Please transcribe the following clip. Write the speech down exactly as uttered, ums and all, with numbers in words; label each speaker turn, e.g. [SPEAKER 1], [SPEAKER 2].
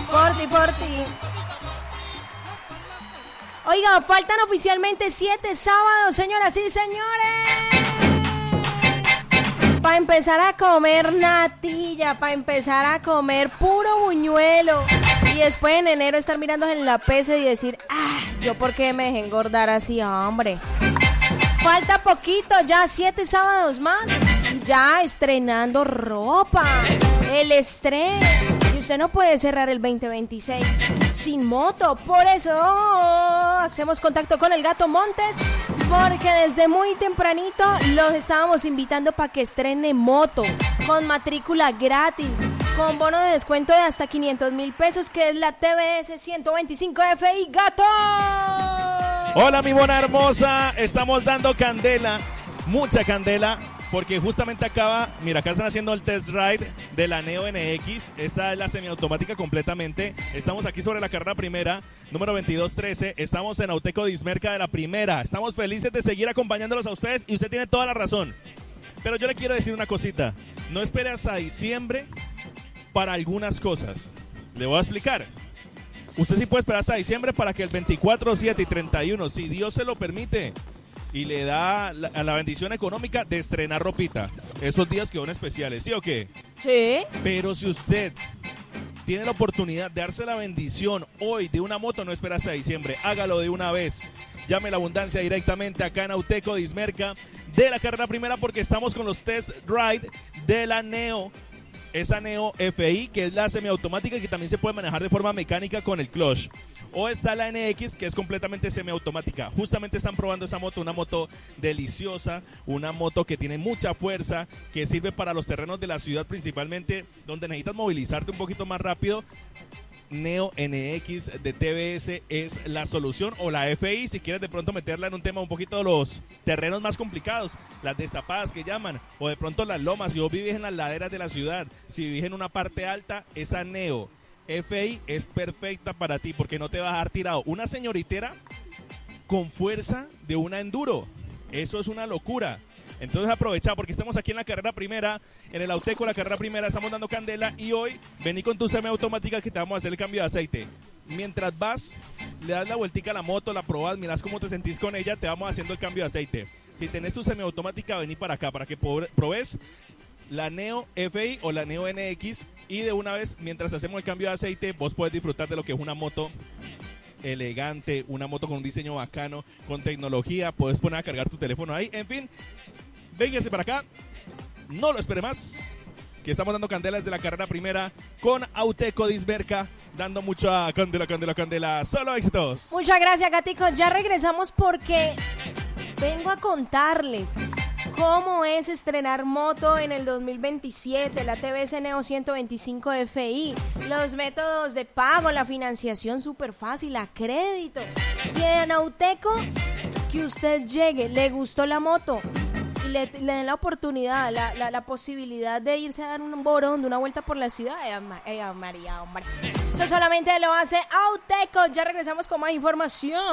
[SPEAKER 1] Por ti, por ti. Oiga, faltan oficialmente siete sábados, señoras y señores. Para empezar a comer natilla, para empezar a comer puro buñuelo. Y después en enero estar mirándose en la P C y decir, ah, yo por qué me dejé engordar así, hombre. Falta poquito, ya siete sábados más. Y ya estrenando ropa. El estreno. Y usted no puede cerrar el veinte veintiséis sin moto. Por eso hacemos contacto con el Gato Montes. Porque desde muy tempranito los estábamos invitando para que estrene moto. Con matrícula gratis. Con bono de descuento de hasta quinientos mil pesos. Que es la T V S ciento veinticinco F I Gato.
[SPEAKER 2] Hola mi mona hermosa. Estamos dando candela. Mucha candela. Porque justamente acaba, mira, acá están haciendo el test ride de la Neo N X. Esta es la semiautomática completamente. Estamos aquí sobre la carrera primera, número veintidós trece. Estamos en Auteco Dismerca de la primera. Estamos felices de seguir acompañándolos a ustedes y usted tiene toda la razón. Pero yo le quiero decir una cosita. No espere hasta diciembre para algunas cosas. Le voy a explicar. Usted sí puede esperar hasta diciembre para que el veinticuatro, siete y treinta y uno, si Dios se lo permite, y le da la, la bendición económica de estrenar ropita. Esos días que son especiales, ¿sí o qué?
[SPEAKER 1] Sí.
[SPEAKER 2] Pero si usted tiene la oportunidad de darse la bendición hoy de una moto, no espera hasta diciembre. Hágalo de una vez. Llame la abundancia directamente acá en Auteco Dismerca de la carrera primera porque estamos con los test ride de la Neo. Esa Neo F I, que es la semiautomática y que también se puede manejar de forma mecánica con el clutch. O está la N X, que es completamente semiautomática. Justamente están probando esa moto, una moto deliciosa, una moto que tiene mucha fuerza, que sirve para los terrenos de la ciudad principalmente, donde necesitas movilizarte un poquito más rápido. Neo N X de T V S es la solución, o la F I si quieres de pronto meterla en un tema un poquito de los terrenos más complicados, las destapadas que llaman, o de pronto las lomas. Si vos vivís en las laderas de la ciudad, si vivís en una parte alta, esa Neo F I es perfecta para ti porque no te vas a dejar tirado. Una señoritera con fuerza de una enduro, eso es una locura. Entonces aprovecha porque estamos aquí en la carrera primera, en el Auteco, la carrera primera, estamos dando candela y hoy vení con tu semiautomática que te vamos a hacer el cambio de aceite. Mientras vas, le das la vueltica a la moto, la probas, mirás cómo te sentís con ella, te vamos haciendo el cambio de aceite. Si tenés tu semiautomática, vení para acá para que probes la Neo F I o la Neo N X y de una vez, mientras hacemos el cambio de aceite, vos podés disfrutar de lo que es una moto elegante, una moto con un diseño bacano, con tecnología, podés poner a cargar tu teléfono ahí, en fin. Véngase para acá, no lo espere más, que estamos dando candela desde la carrera primera con Auteco Dismerca, dando mucha candela, candela, candela, solo éxitos.
[SPEAKER 1] Muchas gracias, Gatico, ya regresamos porque vengo a contarles cómo es estrenar moto en el dos mil veintisiete, la T V S Neo ciento veinticinco F I, los métodos de pago, la financiación súper fácil, a crédito, y en Auteco, que usted llegue, le gustó la moto, Le, le den la oportunidad, la, la, la posibilidad de irse a dar un borón de una vuelta por la ciudad. Ella, ella María, hombre. Eso solamente lo hace Auteco. Ya regresamos con más información.